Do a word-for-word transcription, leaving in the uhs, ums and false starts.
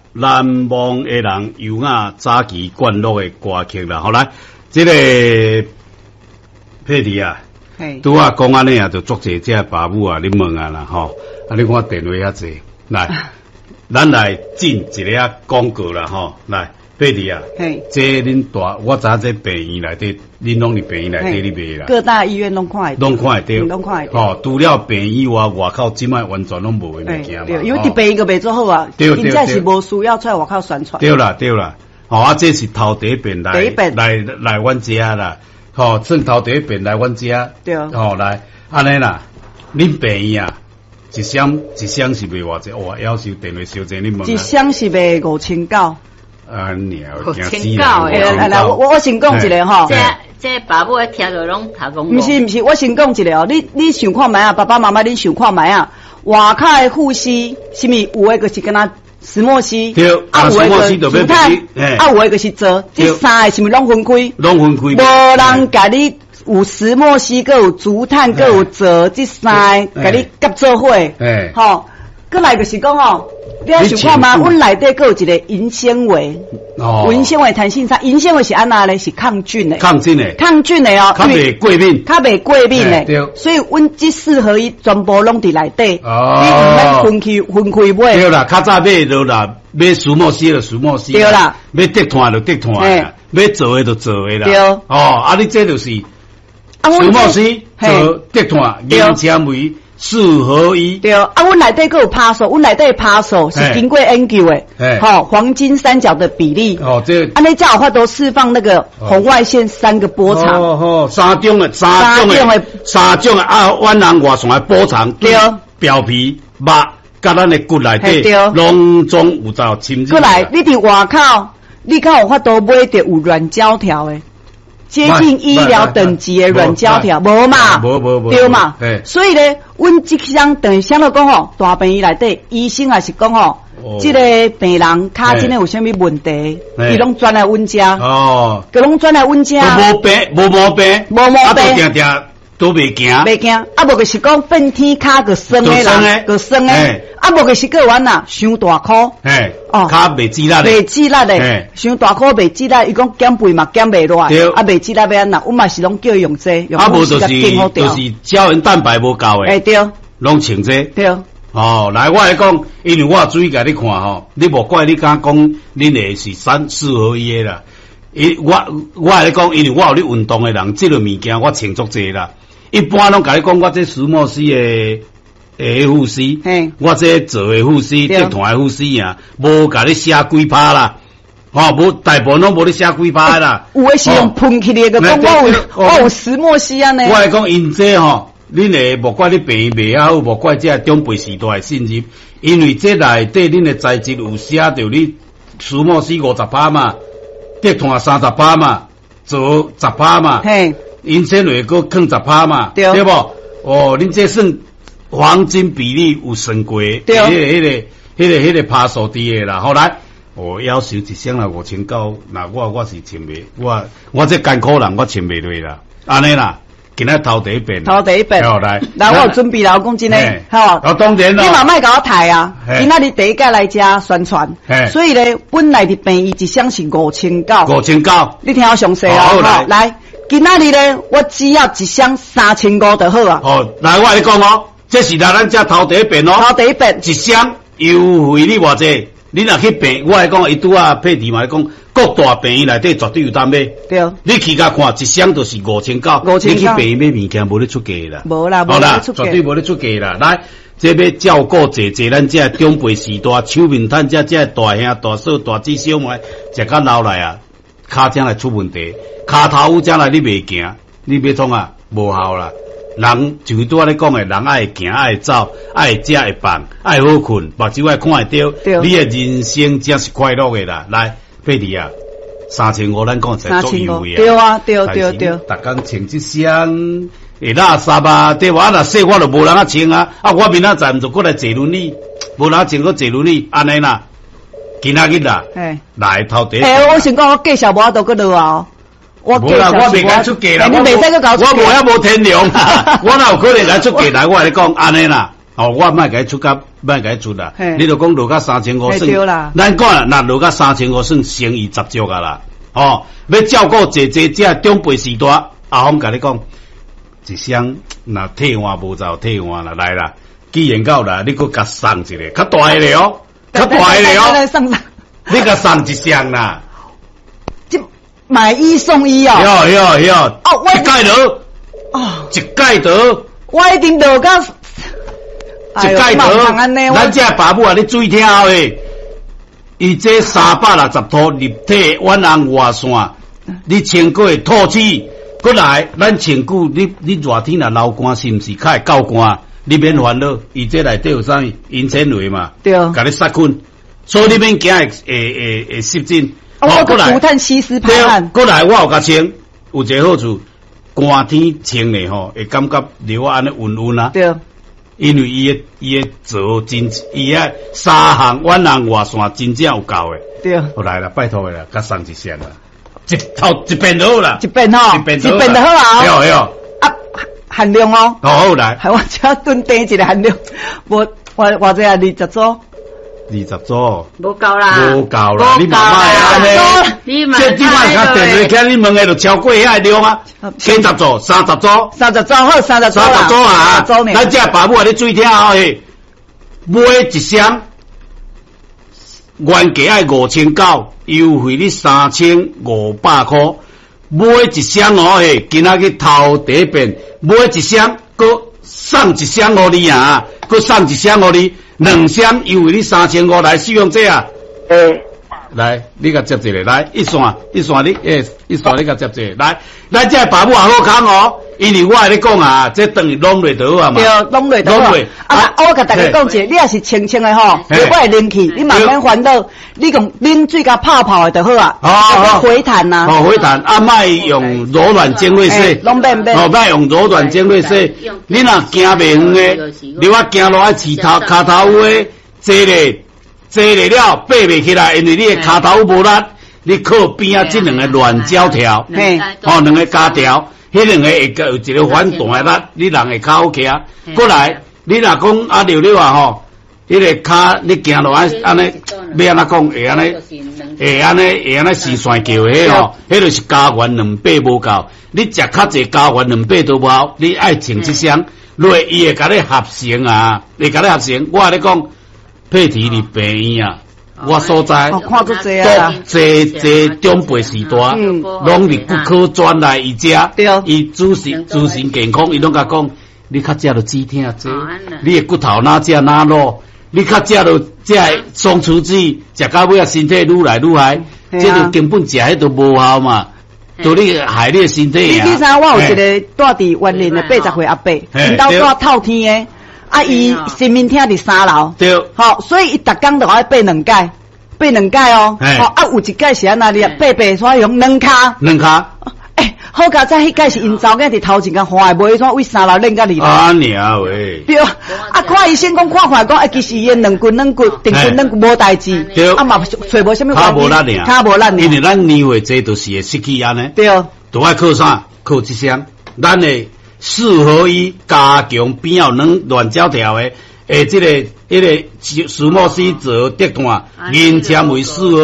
南望的人优雅早期灌录的歌曲啦。好来，这个佩蒂啊，拄啊讲安尼啊，就作者这爸母啊，你问啊啦吼，啊你看电话遐济，来，咱来进一个啊广告啦吼，来。佩蒂啊，这恁大，我知这病院内底，恁拢伫病院内底里卖啦。 各大医院拢看得到， 拢看得到， 拢看得到。 哦，除了病院以外，外口即摆完全拢无诶物件嘛。 对，因为伫病院个袂做好啊， 对对对， 真正是无需要出来外口宣传。 对啦对啦，哦啊，这是头第一遍来来来阮遮啦，吼，算头第一遍来阮遮。 对。 哦，来，安尼啦，恁病院啊。一箱一箱是卖偌济？哇，要求电话小姐你问啊。 一箱是卖五千九。 啊，鸟， 五千九诶！ 来来，我我先讲一个吼。 这这爸母听着拢头讲。 毋是毋是，我先讲一个哦。你你想看卖啊？爸爸妈妈，你想看卖啊？外口诶护膝，什么有诶就是跟他石墨烯， 对， 啊有诶个竹炭，啊有诶个是做，这三个是毋是拢分开？ 拢分开。 无人甲你。有石墨烯，佮有竹炭，佮有锗，这三个甲你夹做伙，吼，佮来就是讲吼，你要想看嘛，阮内底佮有一个银纤维，哦，银纤维弹性差，银纤维是安那咧？是抗菌的， 抗菌的， 抗菌的哦， 较袂过敏， 较袂过敏的，对，所以阮这四合一全部拢伫内底，哦，你毋免分开分开买， 对啦，较早买就啦，买石墨烯就石墨烯，对啦，买滴炭就滴炭啦，买做的就做的啦，对，哦，啊，你这就是。石墨烯做滴炭，银纤维四合一。对， 啊，阮内底佫有趴数，阮内底趴数是经过研究的，吼，黄金三角的比例。哦，这安尼才有法度释放那个红外线三个波长。 哦哦，三种的，三种的，三种的啊，阮人外线的波长，对，表皮、肉，甲咱的骨内底，拢总有照侵入。 过来，你伫外口，你较有法度买着有软胶条的。接近医疗等级的软胶条，无嘛，对嘛，所以咧，阮即箱等于相对讲吼，大病院内底医生也是讲吼，即个病人骹真诶有啥物问题，伊拢转来阮遮，哦，佮拢转来阮遮， 无病，无毛病， 无毛病， 定定都袂惊， 袂惊，啊无就是讲变天骹个酸诶人，个酸诶，啊无就是个完啦，伤大箍， 嘿，哦，骹袂止力， 袂止力诶，伤大箍袂止力，伊讲减肥嘛减袂落来，啊袂止力要安那，阮嘛是拢叫伊用这，用啊无就是就是胶原蛋白无够诶， 诶对， 拢穿这， 对， 哦，来我来讲，因为我注意甲你看吼，你无怪你敢讲恁诶是三四合一诶啦，伊我我来讲，因为我有咧运动诶人，即个物件我清楚济啦。一般拢甲你讲，我这石墨烯诶诶护膝，我这做诶护膝，这团诶护膝啊，无甲你写几拍啦，吼，无大部分拢无咧写几拍啦。 有诶是用喷起来个，讲我有我有石墨烯安尼。 我来讲，因这吼，恁诶无怪你病袂好，无怪这中辈时代诶信任，因为这内底恁诶材质有写着你石墨烯五十拍嘛，滴团三十拍嘛，做十拍嘛。嘿。因纤维佫放十拍嘛，对不？哦，恁这算黄金比例有算过，对，迄个、迄个、迄个、迄个拍数低的啦。后来我要求一箱啦五千九，那我我是穿袂，我我这艰苦人我穿袂落啦，安尼啦。今仔头第一遍， 头第一遍， 好来， 来我有准备啦，我讲真诶，吼， 哦当然咯， 你嘛莫甲我抬啊，今仔日第一届来遮宣传，所以咧本来的病院一箱是五千九， 五千九， 你听我详细啊，好来。今仔日咧，我只要一箱三千五就好啊。 哦，来我来讲哦，这是来咱遮头第一遍哦。 头第一遍， 一箱优惠你偌济？你若去病，我来讲，伊拄啊配题嘛来讲，各大病院内底绝对有单买。对。你去甲看，一箱就是五千九。五千九。你去病院买物件无咧出价啦。 无啦，无咧出价。 绝对无咧出价啦。来，这要照顾坐坐咱遮中辈时代，手面摊遮遮大兄大嫂大姊小妹，食到老来啊，骹将来出问题。骹头有将来你袂行，你要创啊无效啦。人就拄仔咧讲诶，人爱行爱走，爱食会放，爱好困，目睭爱看会到，你诶人生才是快乐诶啦。来，佩蒂啊，三千五咱讲才足优惠啊。 对啊，对对对。 逐工穿一箱会垃圾啊，对吧？啊，若说我就无人啊穿啊，啊，我明仔载毋就过来坐轮椅，无人穿个坐轮椅，安尼啦。今仔日啦，来头第一。 诶，我想讲，我介绍无法度个落啊。 我无啦，我未敢出价啦， 我未使个搞出价， 我无遐无天良，我哪有可能来出价来？我来讲安尼啦，哦，我莫甲伊出价别甲伊出啦。你就讲落到三千五算，咱讲啦，那落到三千五算生意十足啊啦。哦，要照顾姐姐这长辈时代，阿峰甲你讲，一箱那退换无就退换啦，来啦。既然到啦，你搁甲送一个，较大个咧哦，较大个咧哦，你甲送一箱啦。 买一送一哦！ 哟哟哟！ 哦，我一盖得哦， 一盖得， 我一定落到一盖得。咱这爸母啊，你注意听诶，伊这三百六十套立体远红外线，你穿过透气，过来，咱穿久，你你热天啊流汗是毋是较会够汗？你免烦恼，伊这内底有啥物银纤维嘛？ 对， 甲你杀菌，所以你免惊会会会会湿疹。 哦，过来，除碳吸湿排汗。 过来，我有甲穿，有一个好处，寒天穿咧吼，会感觉流安尼温温啊。 对， 因为伊诶伊诶做真，伊诶三项远红外线真正有够诶。 对， 好来啦，拜托诶啦，甲送一箱啦，一头一遍就好啦， 一遍吼， 一遍就好啦。 有有啊，限量哦。 好好来， 系我只蹲第一个限量，我我我这啊二十组。 二十组， 无够啦， 无够啦，你慢慢安尼，这即摆较电话起，你问的就超过遐量啊，几十组、三十组、 三十组好，三十组三十组啊， 三十组咱这爸母啊，你注意听哦嘿，买一箱，原价爱五千九，优惠你三千五百块，买一箱哦嘿，今仔日头第一遍，买一箱，搁送一箱互你啊，搁送一箱互你。两箱优惠你三千五来使用这啊， 诶， 来，你甲接一个，来一线一线你诶一线你甲接一个，来，咱这爸母也好康哦，因为我跟你讲啊，这等于拢落倒啊嘛， 对，拢落倒啊。啊，我甲大家讲者，你也是清清的吼，如果会冷气，你慢慢烦恼，你讲冷水甲泡泡的就好啊，哦，回弹呐， 哦回弹，啊卖用柔软尖锐洗， 拢免免， 哦卖用柔软尖锐洗，你若行袂远的，你我行落爱饲头骹头诶，坐咧坐咧了爬袂起来，因为你诶骹头无力，你靠边啊这两个软胶条， 嘿， 哦两个胶条，迄两个会有一个反弹诶力，你人会较好徛。过来，你若讲啊溜溜啊吼。迄个骹你行落安安尼，要安怎讲会安尼，会安尼会安尼四线桥迄吼，迄就是加元两百无够。你食较济加元两百都无够，你爱穿一箱，落伊会甲你合成啊，会甲你合成。我跟你讲，配体你病院啊，我所在， 看足济啊， 济济长辈时代，拢伫骨科专来伊遮，伊主神主神健康，伊拢甲讲，你较食着止痛剂，你诶骨头哪只哪落。你较食到这松弛剂，食到尾啊身体愈来愈害，这就根本食迄都无效嘛，就你害你身体啊。 你你知我有一个住伫园林的八十岁阿伯，因兜住透天的，啊伊身面厅伫三楼，对，好，所以伊逐工都爱爬两届，爬两届哦，好啊有一届是安那哩，爬爬煞用两骹， 两骹。 好佳在迄届是因查某囝伫头前甲换的，无迄种为三楼练到二楼。 啊娘喂！ 对，啊看医生讲看看讲，啊其实伊两骨软骨、定骨软骨无代志，啊嘛找无啥物原因。 骹无力尔， 骹无力。 因为咱年岁这都是会失去安尼。 对， 都爱靠啥？靠一箱，咱的四合一加强边有软软胶条的，诶，这个迄个石墨烯做竹炭，银纤维四合。